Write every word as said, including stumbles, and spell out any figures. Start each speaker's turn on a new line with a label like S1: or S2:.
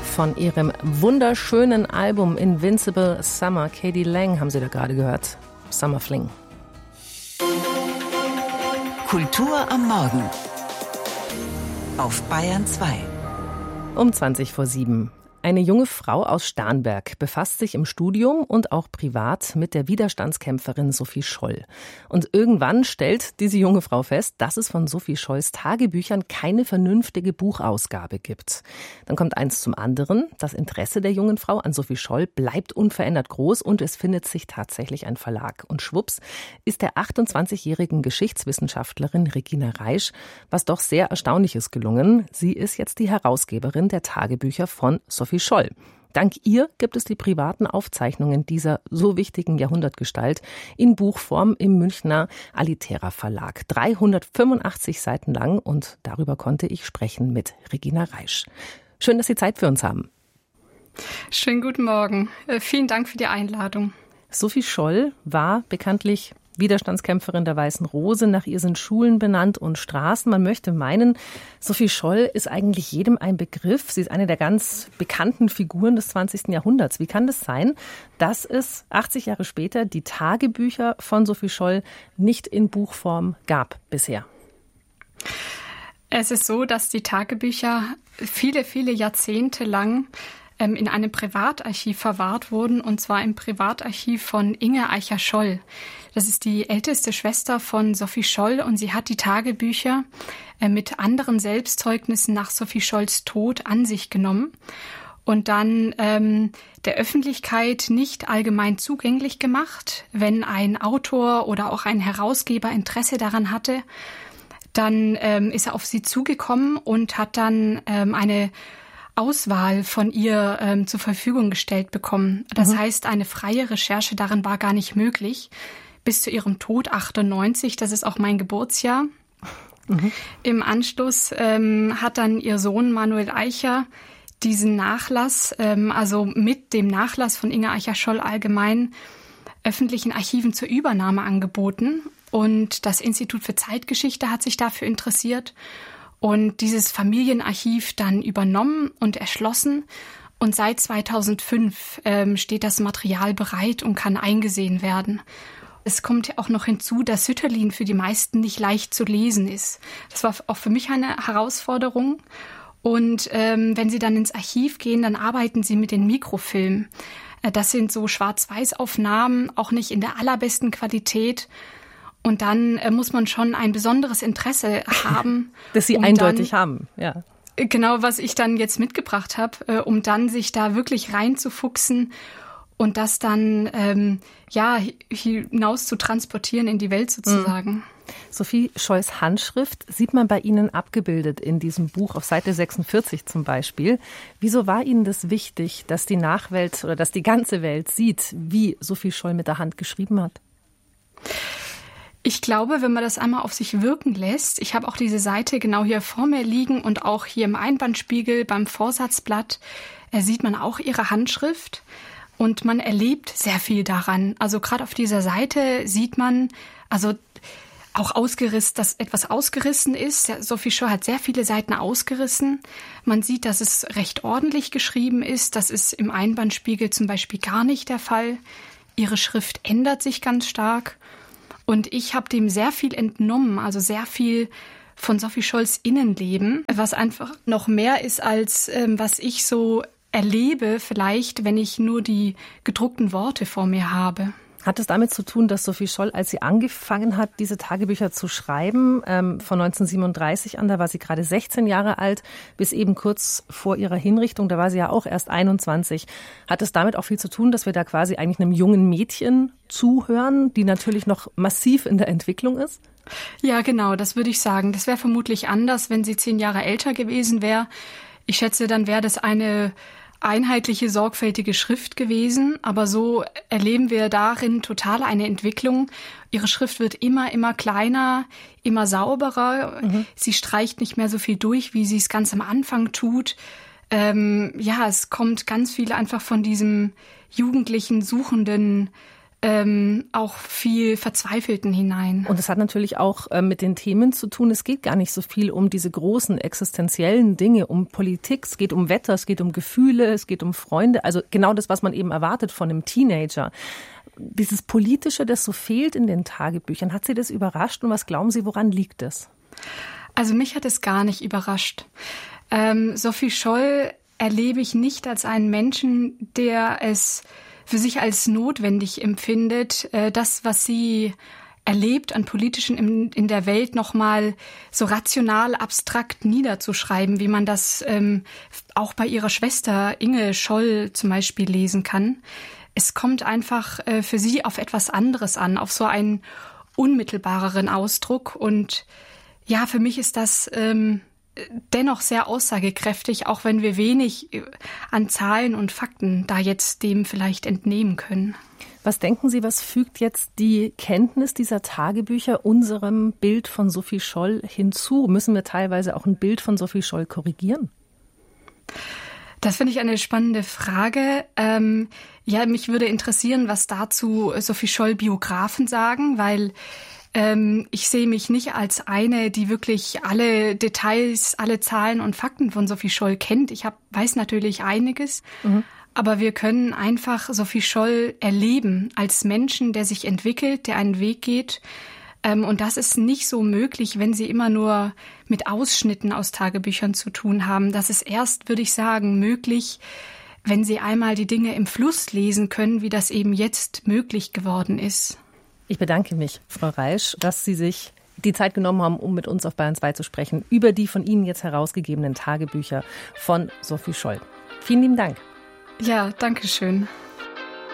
S1: von ihrem wunderschönen Album Invincible Summer. k d. lang haben Sie da gerade gehört. Summer Fling.
S2: Kultur am Morgen auf Bayern zwei.
S1: Um zwanzig vor sieben. Eine junge Frau aus Starnberg befasst sich im Studium und auch privat mit der Widerstandskämpferin Sophie Scholl. Und irgendwann stellt diese junge Frau fest, dass es von Sophie Scholls Tagebüchern keine vernünftige Buchausgabe gibt. Dann kommt eins zum anderen. Das Interesse der jungen Frau an Sophie Scholl bleibt unverändert groß und es findet sich tatsächlich ein Verlag. Und schwupps ist der achtundzwanzigjährigen Geschichtswissenschaftlerin Regina Reisch was doch sehr Erstaunliches gelungen. Sie ist jetzt die Herausgeberin der Tagebücher von Sophie Scholl. Dank ihr gibt es die privaten Aufzeichnungen dieser so wichtigen Jahrhundertgestalt in Buchform im Münchner Alitera Verlag. dreihundertfünfundachtzig Seiten lang und darüber konnte ich sprechen mit Regina Reisch. Schön, dass Sie Zeit für uns haben.
S3: Schönen guten Morgen. Äh, vielen Dank für die Einladung.
S1: Sophie Scholl war bekanntlich Widerstandskämpferin der Weißen Rose. Nach ihr sind Schulen benannt und Straßen. Man möchte meinen, Sophie Scholl ist eigentlich jedem ein Begriff. Sie ist eine der ganz bekannten Figuren des zwanzigsten Jahrhunderts. Wie kann das sein, dass es achtzig Jahre später die Tagebücher von Sophie Scholl nicht in Buchform gab bisher?
S3: Es ist so, dass die Tagebücher viele, viele Jahrzehnte lang in einem Privatarchiv verwahrt wurden, und zwar im Privatarchiv von Inge Eicher-Scholl. Das ist die älteste Schwester von Sophie Scholl und sie hat die Tagebücher mit anderen Selbstzeugnissen nach Sophie Scholls Tod an sich genommen und dann ähm, der Öffentlichkeit nicht allgemein zugänglich gemacht. Wenn ein Autor oder auch ein Herausgeber Interesse daran hatte, dann ähm, ist er auf sie zugekommen und hat dann ähm, eine Auswahl von ihr ähm, zur Verfügung gestellt bekommen. Das mhm. heißt, eine freie Recherche darin war gar nicht möglich. Bis zu ihrem Tod achtundneunzig, das ist auch mein Geburtsjahr. Mhm. Im Anschluss ähm, hat dann ihr Sohn Manuel Eicher diesen Nachlass, ähm, also mit dem Nachlass von Inge Eicher-Scholl allgemein öffentlichen Archiven zur Übernahme angeboten. Und das Institut für Zeitgeschichte hat sich dafür interessiert und dieses Familienarchiv dann übernommen und erschlossen. Und seit zweitausendfünf ähm, steht das Material bereit und kann eingesehen werden. Es kommt ja auch noch hinzu, dass Sütterlin für die meisten nicht leicht zu lesen ist. Das war auch für mich eine Herausforderung. Und ähm, wenn Sie dann ins Archiv gehen, dann arbeiten Sie mit den Mikrofilmen. Äh, das sind so Schwarz-Weiß-Aufnahmen, auch nicht in der allerbesten Qualität. Und dann äh, muss man schon ein besonderes Interesse haben.
S1: Das Sie um eindeutig dann, haben, ja.
S3: Genau, was ich dann jetzt mitgebracht habe, äh, um dann sich da wirklich reinzufuchsen und das dann ähm, ja hinaus zu transportieren in die Welt sozusagen.
S1: Mhm. Sophie Scholls Handschrift sieht man bei Ihnen abgebildet in diesem Buch auf Seite sechsundvierzig zum Beispiel. Wieso war Ihnen das wichtig, dass die Nachwelt oder dass die ganze Welt sieht, wie Sophie Scholl mit der Hand geschrieben hat?
S3: Ich glaube, wenn man das einmal auf sich wirken lässt, ich habe auch diese Seite genau hier vor mir liegen und auch hier im Einbandspiegel beim Vorsatzblatt äh, sieht man auch ihre Handschrift und man erlebt sehr viel daran. Also gerade auf dieser Seite sieht man, also auch ausgerissen, dass etwas ausgerissen ist. Sophie Scholl hat sehr viele Seiten ausgerissen. Man sieht, dass es recht ordentlich geschrieben ist. Das ist im Einbandspiegel zum Beispiel gar nicht der Fall. Ihre Schrift ändert sich ganz stark. Und ich habe dem sehr viel entnommen, also sehr viel von Sophie Scholls Innenleben, was einfach noch mehr ist, als ähm, was ich so erlebe, vielleicht, wenn ich nur die gedruckten Worte vor mir habe.
S1: Hat es damit zu tun, dass Sophie Scholl, als sie angefangen hat, diese Tagebücher zu schreiben, ähm, von neunzehnhundertsiebenunddreißig an, da war sie gerade sechzehn Jahre alt, bis eben kurz vor ihrer Hinrichtung, da war sie ja auch erst einundzwanzig. Hat es damit auch viel zu tun, dass wir da quasi eigentlich einem jungen Mädchen zuhören, die natürlich noch massiv in der Entwicklung ist?
S3: Ja, genau, das würde ich sagen. Das wäre vermutlich anders, wenn sie zehn Jahre älter gewesen wäre. Ich schätze, dann wäre das eine einheitliche, sorgfältige Schrift gewesen, aber so erleben wir darin total eine Entwicklung. Ihre Schrift wird immer, immer kleiner, immer sauberer. Mhm. Sie streicht nicht mehr so viel durch, wie sie es ganz am Anfang tut. Ähm, ja, es kommt ganz viel einfach von diesem jugendlichen, suchenden ähm, auch viel Verzweifelten hinein.
S1: Und es hat natürlich auch äh, mit den Themen zu tun. Es geht gar nicht so viel um diese großen existenziellen Dinge, um Politik. Es geht um Wetter, es geht um Gefühle, es geht um Freunde. Also genau das, was man eben erwartet von einem Teenager. Dieses Politische, das so fehlt in den Tagebüchern, hat Sie das überrascht? Und was glauben Sie, woran liegt es?
S3: Also mich hat es gar nicht überrascht. Ähm, Sophie Scholl erlebe ich nicht als einen Menschen, der es für sich als notwendig empfindet, äh, das, was sie erlebt an Politischen in, in der Welt, nochmal so rational, abstrakt niederzuschreiben, wie man das ähm, auch bei ihrer Schwester Inge Scholl zum Beispiel lesen kann. Es kommt einfach äh, für sie auf etwas anderes an, auf so einen unmittelbareren Ausdruck. Und ja, für mich ist das ähm, dennoch sehr aussagekräftig, auch wenn wir wenig an Zahlen und Fakten da jetzt dem vielleicht entnehmen können.
S1: Was denken Sie, was fügt jetzt die Kenntnis dieser Tagebücher unserem Bild von Sophie Scholl hinzu? Müssen wir teilweise auch ein Bild von Sophie Scholl korrigieren?
S3: Das finde ich eine spannende Frage. Ähm, ja, mich würde interessieren, was dazu Sophie Scholl Biografen sagen, weil ähm, ich sehe mich nicht als eine, die wirklich alle Details, alle Zahlen und Fakten von Sophie Scholl kennt. Ich hab, weiß natürlich einiges, mhm. aber wir können einfach Sophie Scholl erleben als Menschen, der sich entwickelt, der einen Weg geht. Ähm, und das ist nicht so möglich, wenn Sie immer nur mit Ausschnitten aus Tagebüchern zu tun haben. Das ist erst, würde ich sagen, möglich, wenn Sie einmal die Dinge im Fluss lesen können, wie das eben jetzt möglich geworden ist.
S1: Ich bedanke mich, Frau Reisch, dass Sie sich die Zeit genommen haben, um mit uns auf Bayern zwei zu sprechen, über die von Ihnen jetzt herausgegebenen Tagebücher von Sophie Scholl. Vielen lieben Dank.
S3: Ja, danke schön.